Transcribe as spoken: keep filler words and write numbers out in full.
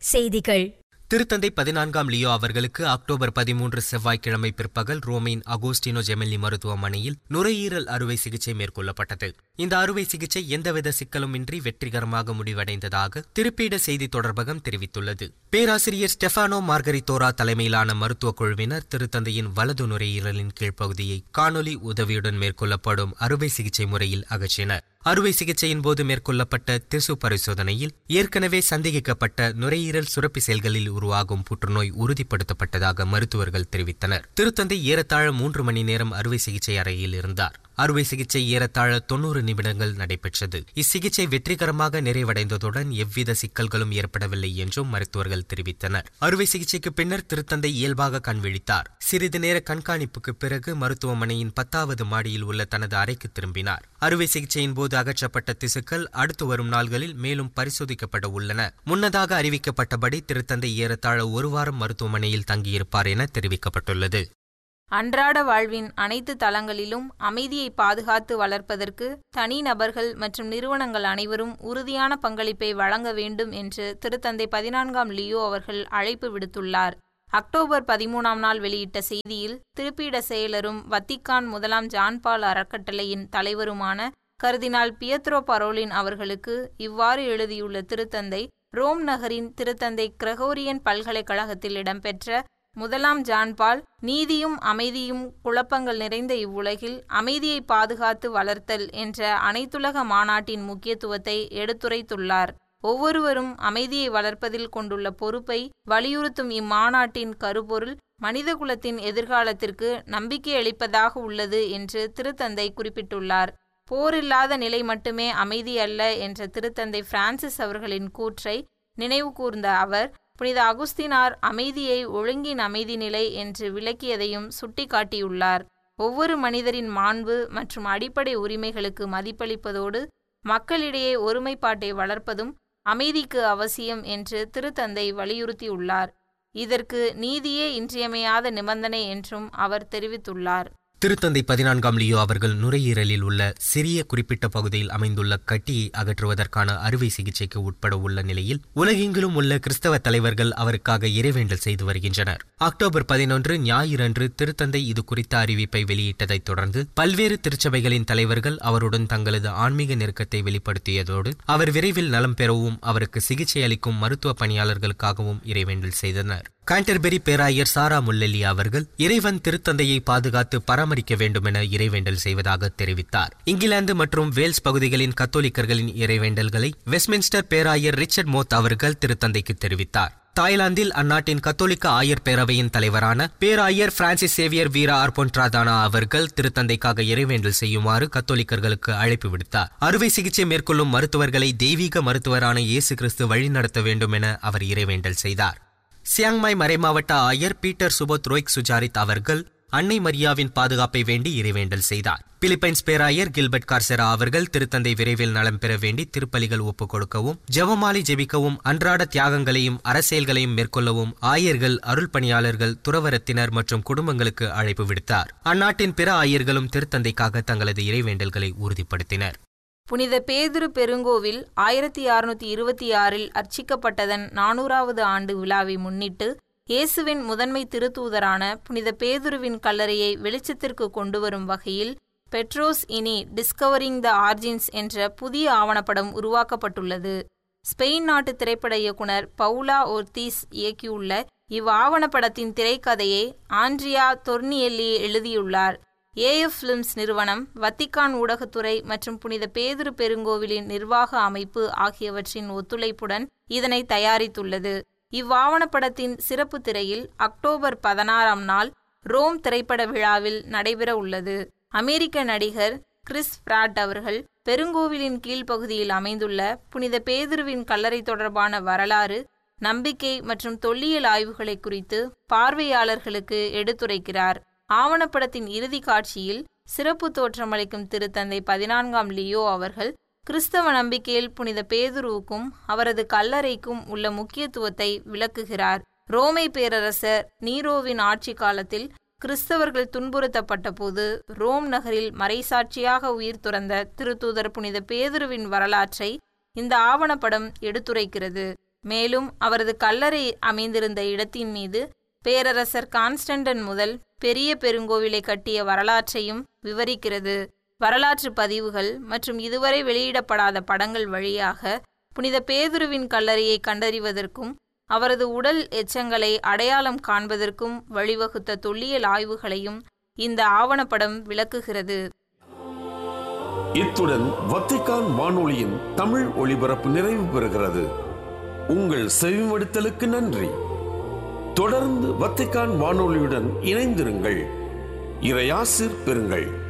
செய்திகள். திருத்தந்தை பதினான்காம் லியோ அவர்களுக்கு அக்டோபர் பதிமூன்று செவ்வாய்க்கிழமை பிற்பகல் ரோமின் அகோஸ்டினோ ஜெமெல்லி மருத்துவமனையில் நுரையீரல் அறுவை சிகிச்சை மேற்கொள்ளப்பட்டது. இந்த அறுவை சிகிச்சை எந்தவித சிக்கலுமின்றி வெற்றிகரமாக முடிவடைந்ததாக திருப்பீட செய்தி தொடர்பகம் தெரிவித்துள்ளது. பேராசிரியர் ஸ்டெஃபானோ மார்கரித்தோரா தலைமையிலான மருத்துவ குழுவினர் திருத்தந்தையின் வலது நுரையீரலின் கீழ்ப்பகுதியை காணொலி உதவியுடன் மேற்கொள்ளப்படும் அறுவை சிகிச்சை முறையில் அகற்றினர். அறுவை சிகிச்சையின் போது மேற்கொள்ளப்பட்ட திசு பரிசோதனையில் ஏற்கனவே சந்தேகிக்கப்பட்ட நுரையீரல் சுரப்பி செல்களில் உருவாகும் புற்றுநோய் உறுதிப்படுத்தப்பட்டதாக மருத்துவர்கள் தெரிவித்தனர். திருத்தந்தை ஏறத்தாழ மூன்று மணி நேரம் அறுவை சிகிச்சை அறையில் இருந்தார். அறுவை சிகிச்சை ஏறத்தாழ தொன்னூறு நிமிடங்கள் நடைபெற்றது. இச்சிகிச்சை வெற்றிகரமாக நிறைவடைந்ததுடன் எவ்வித சிக்கல்களும் ஏற்படவில்லை என்றும் மருத்துவர்கள் தெரிவித்தனர். அறுவை சிகிச்சைக்கு பின்னர் திருத்தந்தை இயல்பாக கண் விழித்தார். சிறிது நேர கண்காணிப்புக்கு பிறகு மருத்துவமனையின் பத்தாவது மாடியில் உள்ள தனது அறைக்கு திரும்பினார். அறுவை சிகிச்சையின் போது அகற்றப்பட்ட திசுக்கள் அடுத்து வரும் நாள்களில் மேலும் பரிசோதிக்கப்பட உள்ளன. முன்னதாக அறிவிக்கப்பட்டபடி திருத்தந்தை ஏறத்தாழ ஒரு வாரம் மருத்துவமனையில் தங்கியிருப்பார் என தெரிவிக்கப்பட்டுள்ளது. அன்றாட வாழ்வின் அனைத்து தளங்களிலும் அமைதியை பாதுகாத்து வளர்ப்பதற்கு தனிநபர்கள் மற்றும் நிறுவனங்கள் அனைவரும் உறுதியான பங்களிப்பை வழங்க வேண்டும் என்று திருத்தந்தை பதினான்காம் லியோ அவர்கள் அழைப்பு விடுத்துள்ளார். அக்டோபர் பதிமூணாம் நாள் வெளியிட்ட செய்தியில் திருப்பீட செயலரும் வத்திக்கான் முதலாம் ஜான்பால் அறக்கட்டளையின் தலைவருமான கர்தினால் பியத்ரோ பரோலின் அவர்களுக்கு இவ்வாறு எழுதியுள்ள திருத்தந்தை, ரோம் நகரின் திருத்தந்தை கிரகோரியன் பல்கலைக்கழகத்தில் இடம்பெற்ற முதலாம் ஜான்பால் நீதியும் அமைதியும் குழப்பங்கள் நிறைந்த இவ்வுலகில் அமைதியை பாதுகாத்து வளர்த்தல் என்ற அனைத்துலக மாநாட்டின் முக்கியத்துவத்தை எடுத்துரைத்துள்ளார். ஒவ்வொருவரும் அமைதியை வளர்ப்பதில் கொண்டுள்ள பொறுப்பை வலியுறுத்தும் இம்மாநாட்டின் கருப்பொருள் மனிதகுலத்தின் எதிர்காலத்திற்கு நம்பிக்கை அளிப்பதாக உள்ளது என்று திருத்தந்தை குறிப்பிட்டுள்ளார். போரில்லாத நிலை மட்டுமே அமைதி அல்ல என்ற திருத்தந்தை பிரான்சிஸ் அவர்களின் கூற்றை நினைவு கூர்ந்த அவர், புனித அகுஸ்தினார் அமைதியை ஒழுங்கின் அமைதி நிலை என்று விளக்கியதையும் சுட்டிக்காட்டியுள்ளார். ஒவ்வொரு மனிதரின் மாண்பு மற்றும் அடிப்படை உரிமைகளுக்கு மதிப்பளிப்பதோடு மக்களிடையே ஒருமைப்பாட்டை வளர்ப்பதும் அமைதிக்கு அவசியம் என்று திருத்தந்தை வலியுறுத்தியுள்ளார். இதற்கு நீதியே இன்றியமையாத நிபந்தனை என்றும் அவர் தெரிவித்துள்ளார். திருத்தந்தை பதினான்காம் லியோ அவர்கள் நுரையீரலில் உள்ள சிறிய குறிப்பிட்ட பகுதியில் அமைந்துள்ள கட்டியை அகற்றுவதற்கான அறுவை சிகிச்சைக்கு உட்பட உள்ள நிலையில் உலகெங்கிலும் உள்ள கிறிஸ்தவ தலைவர்கள் அவருக்காக இறைவேண்டல் செய்து வருகின்றனர். அக்டோபர் பதினொன்று ஞாயிறன்று திருத்தந்தை இது குறித்த அறிவிப்பை வெளியிட்டதைத் தொடர்ந்து பல்வேறு திருச்சபைகளின் தலைவர்கள் அவருடன் தங்களது ஆன்மீக நெருக்கத்தை வெளிப்படுத்தியதோடு அவர் விரைவில் நலம் பெறவும் அவருக்கு சிகிச்சை அளிக்கும் மருத்துவ பணியாளர்களுக்காகவும் இறைவேண்டல் செய்தனர். கான்டர்பெரி பேராயர் சாரா முல்லெல்லி அவர்கள் இறைவன் திருத்தந்தையை பாதுகாத்து பராமரிக்க வேண்டும் என இறைவேண்டல் செய்வதாக தெரிவித்தார். இங்கிலாந்து மற்றும் வேல்ஸ் பகுதிகளின் கத்தோலிக்கர்களின் இறைவேண்டல்களை வெஸ்ட்மின்ஸ்டர் பேராயர் ரிச்சர்ட் மோத் அவர்கள் திருத்தந்தைக்கு தெரிவித்தார். தாய்லாந்தில் அந்நாட்டின் கத்தோலிக்க ஆயர் பேரவையின் தலைவரான பேராயர் பிரான்சிஸ் சேவியர் வீரா அர்பொன்ட்ராதானா அவர்கள் திருத்தந்தைக்காக இறைவேண்டல் செய்யுமாறு கத்தோலிக்கர்களுக்கு அழைப்பு விடுத்தார். அறுவை சிகிச்சை மேற்கொள்ளும் மருத்துவர்களை தெய்வீக மருத்துவரான இயேசு கிறிஸ்து வழிநடத்த வேண்டும் என அவர் இறைவேண்டல் செய்தார். சியாங்மாய் மறைமாவட்ட ஆயர் பீட்டர் சுபோத் ரோய்க் சுஜாரித் அவர்கள் அன்னை மரியாவின் பாதுகாப்பை வேண்டி இறைவேண்டல் செய்தார். பிலிப்பைன்ஸ் பேராயர் கில்பர்ட் கார்செரா அவர்கள் திருத்தந்தை விரைவில் நலம் பெற வேண்டி திருப்பலிகள் ஒப்புக் கொடுக்கவும் ஜெபமாலை ஜெபிக்கவும் அன்றாட தியாகங்களையும் அரசியல்களையும் மேற்கொள்ளவும் ஆயர்கள், அருள் பணியாளர்கள், துறவரத்தினர் மற்றும் குடும்பங்களுக்கு அழைப்பு விடுத்தார். அந்நாட்டின் பிற ஆயர்களும் திருத்தந்தைக்காக தங்களது இறைவேண்டல்களை உறுதிப்படுத்தினர். புனித பேதுரு பெருங்கோவில் ஆயிரத்தி அறுநூத்தி இருபத்தி ஆறில் அர்ச்சிக்கப்பட்டதன் நானூறாவது ஆண்டு விழாவை முன்னிட்டு இயேசுவின் முதன்மை திருத்தூதரான புனித பேதுருவின் கல்லறையை வெளிச்சத்திற்கு கொண்டுவரும் வகையில் பெட்ரோஸ் இனி டிஸ்கவரிங் த ஆர்ஜின்ஸ் என்ற புதிய ஆவணப்படம் உருவாக்கப்பட்டுள்ளது. ஸ்பெயின் நாட்டு திரைப்பட இயக்குனர் பவுலா ஒர்த்தீஸ் இயக்கியுள்ள இவ் ஆவணப்படத்தின் திரைக்கதையை ஆண்ட்ரியா தொர்னியெல்லி எழுதியுள்ளார். ஏஎஃப் பிலிம்ஸ் நிறுவனம், வத்திக்கான் ஊடகத்துறை மற்றும் புனித பேதுரு பெருங்கோவிலின் நிர்வாக அமைப்பு ஆகியவற்றின் ஒத்துழைப்புடன் இதனை தயாரித்துள்ளது. இவ்வாவணப்படத்தின் சிறப்பு திரையில் அக்டோபர் பதினாறாம் நாள் ரோம் திரைப்பட விழாவில் நடைபெற உள்ளது. அமெரிக்க நடிகர் கிறிஸ் பிராட் அவர்கள் பெருங்கோவிலின் கீழ்ப்பகுதியில் அமைந்துள்ள புனித பேதுருவின் கல்லறை தொடர்பான வரலாறு, நம்பிக்கை மற்றும் தொல்லியல் ஆய்வுகளை குறித்து பார்வையாளர்களுக்கு எடுத்துரைக்கிறார். ஆவணப்படத்தின் இறுதி காட்சியில் சிறப்பு தோற்றமளிக்கும் திருத்தந்தை பதினான்காம் லியோ அவர்கள் கிறிஸ்தவ நம்பிக்கையில் புனித பேதுருவுக்கும் அவரது கல்லறைக்கும் உள்ள முக்கியத்துவத்தை விளக்குகிறார். ரோமை பேரரசர் நீரோவின் ஆட்சி காலத்தில் கிறிஸ்தவர்கள் துன்புறுத்தப்பட்ட போது ரோம் நகரில் மறைசாட்சியாக உயிர் துறந்த திருத்தூதர் புனித பேதுருவின் வரலாற்றை இந்த ஆவணப்படம் எடுத்துரைக்கிறது. மேலும் அவரது கல்லறை அமைந்திருந்த இடத்தின் மீது பேரரசர் கான்ஸ்டன்டன் முதல் பெரிய பெருங்கோவிலை கட்டிய வரலாற்றையும் விவரிக்கிறது. வரலாற்று பதிவுகள் மற்றும் இதுவரை வெளியிடப்படாத படங்கள் வழியாக புனித பேதுருவின் கல்லறையை கண்டறிவதற்கும் அவரது உடல் எச்சங்களை அடையாளம் காண்பதற்கும் வழிவகுத்த தொல்லியல் ஆய்வுகளையும் இந்த ஆவணப்படம் விளக்குகிறது. இத்துடன் வத்திக்கான் வானொலியின் தமிழ் ஒளிபரப்பு நிறைவு பெறுகிறது. உங்கள் செவிமடுத்தலுக்கு நன்றி. தொடர்ந்து வத்திக்கான் வானொலியுடன் இணைந்திருங்கள். இறையாசிர் பெறுங்கள்.